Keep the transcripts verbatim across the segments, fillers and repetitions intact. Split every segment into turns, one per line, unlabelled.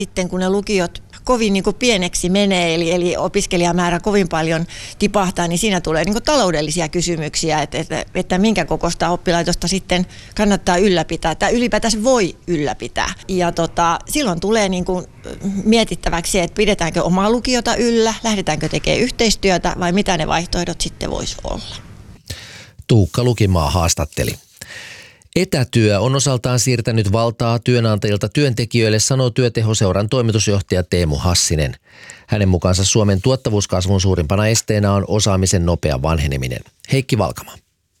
Sitten kun ne lukiot kovin niin kuin pieneksi menee, eli, eli opiskelijamäärä kovin paljon tipahtaa, niin siinä tulee niin kuin taloudellisia kysymyksiä, että, että, että minkä kokoista oppilaitosta sitten kannattaa ylläpitää, tai ylipäätään voi ylläpitää. Ja tota, silloin tulee niin kuin mietittäväksi se, että pidetäänkö omaa lukiota yllä, lähdetäänkö tekemään yhteistyötä, vai mitä ne vaihtoehdot sitten voisi olla.
Tuukka Lukimaa haastatteli. Etätyö on osaltaan siirtänyt valtaa työnantajilta työntekijöille, sanoo Työtehoseuran toimitusjohtaja Teemu Hassinen. Hänen mukaansa Suomen tuottavuuskasvun suurimpana esteenä on osaamisen nopea vanheneminen. Heikki Valkama.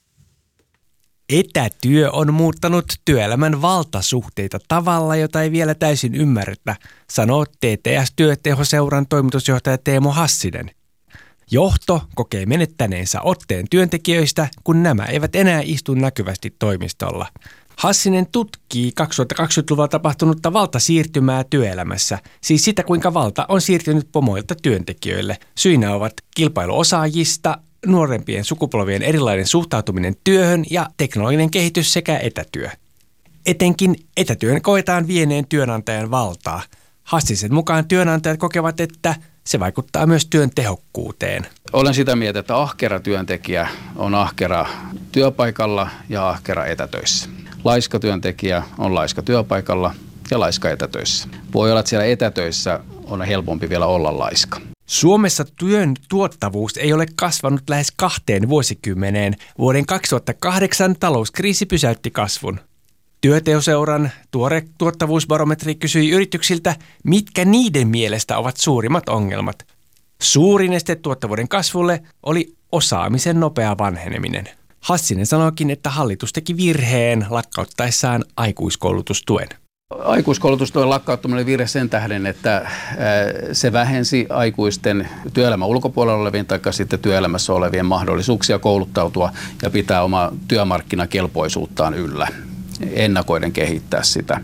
Etätyö on muuttanut työelämän valtasuhteita tavalla, jota ei vielä täysin ymmärretä, sanoo T T S-Työtehoseuran toimitusjohtaja Teemu Hassinen. Johto kokee menettäneensä otteen työntekijöistä, kun nämä eivät enää istu näkyvästi toimistolla. Hassinen tutkii kaksituhattakaksikymmentäluvulla tapahtunutta valtasiirtymää työelämässä, siis sitä kuinka valta on siirtynyt pomoilta työntekijöille. Syinä ovat kilpailu osaajista, nuorempien sukupolvien erilainen suhtautuminen työhön ja teknologinen kehitys sekä etätyö. Etenkin etätyön koetaan vieneen työnantajan valtaa. Hassisen mukaan työnantajat kokevat, että se vaikuttaa myös työn tehokkuuteen.
Olen sitä mieltä, että ahkera työntekijä on ahkera työpaikalla ja ahkera etätöissä. Laiska työntekijä on laiska työpaikalla ja laiska etätöissä. Voi olla, että siellä etätöissä on helpompi vielä olla laiska.
Suomessa työn tuottavuus ei ole kasvanut lähes kahteen vuosikymmeneen. Vuoden kaksituhattakahdeksan talouskriisi pysäytti kasvun. Työtehoseuran tuore tuottavuusbarometri kysyi yrityksiltä, mitkä niiden mielestä ovat suurimmat ongelmat. Suurin este tuottavuuden kasvulle oli osaamisen nopea vanheneminen. Hassinen sanoikin, että hallitus teki virheen lakkauttaessaan aikuiskoulutustuen.
Aikuiskoulutustuen lakkauttaminen oli virhe sen tähden, että se vähensi aikuisten työelämän ulkopuolella olevien tai sitten työelämässä olevien mahdollisuuksia kouluttautua ja pitää omaa työmarkkinakelpoisuuttaan yllä. Ennakoiden kehittää sitä.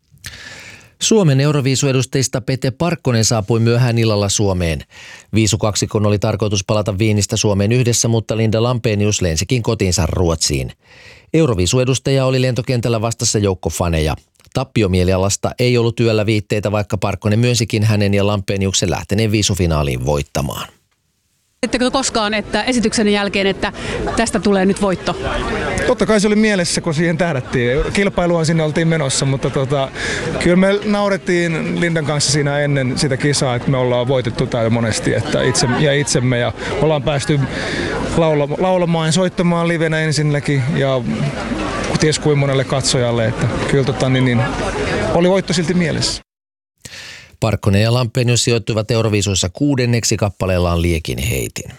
Suomen Euroviisuedustajista Pete Parkkonen saapui myöhään illalla Suomeen. Viisukaksikon oli tarkoitus palata Viinistä Suomeen yhdessä, mutta Linda Lampenius lensikin kotiinsa Ruotsiin. Euroviisuedustaja oli lentokentällä vastassa joukko faneja. Tappiomielialasta ei ollut yöllä viitteitä, vaikka Parkkonen myönsikin hänen ja Lampeniuksen lähteneen viisufinaaliin voittamaan.
Ettekö koskaan, että esityksen jälkeen, että tästä tulee nyt voitto?
Totta kai se oli mielessä, kun siihen tähdättiin. Kilpailuun sinne oltiin menossa, mutta tota, kyllä me naurettiin Lindan kanssa siinä ennen sitä kisaa, että me ollaan voitettu täällä monesti että itse, ja itsemme. Ja ollaan päästy laula, laulamaan ja soittamaan livenä ensinnäkin ja ties kuin monelle katsojalle. Että kyllä tota, niin, niin, oli voitto silti mielessä.
Parkkonen ja Lampenius sijoittuivat Euroviisuissa kuudenneksi kappaleellaan Liekin heitin.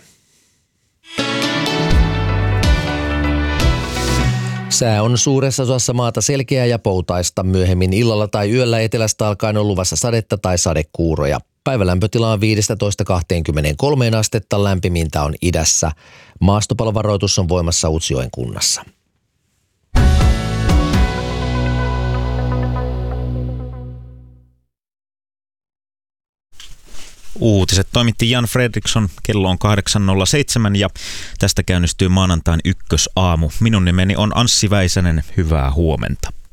Sää on suuressa osassa maata selkeää ja poutaista. Myöhemmin illalla tai yöllä etelästä alkaen on luvassa sadetta tai sadekuuroja. Päivälämpötila on viisitoista kaksikymmentäkolme astetta, lämpimintä on idässä. Maastopalovaroitus on voimassa Utsjoen kunnassa.
Uutiset toimitti Jan Fredriksson, kello on kahdeksan nolla seitsemän ja tästä käynnistyy maanantain ykkösaamu. Minun nimeni on Anssi Väisänen, hyvää huomenta.